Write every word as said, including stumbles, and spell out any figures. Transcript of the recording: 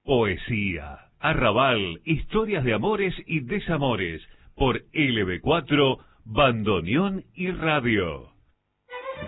Poesía, arrabal, historias de amores y desamores, por L B cuatro, Bandoneón y Radio.